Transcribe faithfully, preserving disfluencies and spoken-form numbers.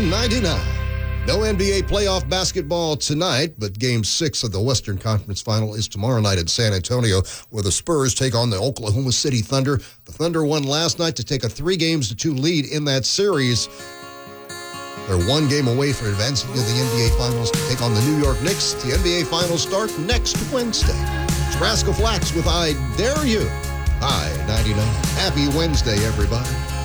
ninety-nine. No N B A playoff basketball tonight, but Game six of the Western Conference Final is tomorrow night in San Antonio, where the Spurs take on the Oklahoma City Thunder. The Thunder won last night to take a three games to two lead in that series. They're one game away from advancing to the N B A Finals to take on the New York Knicks. The N B A Finals start next Wednesday. It's Rascal Flatts with I Dare You. I ninety-nine. Happy Wednesday, everybody.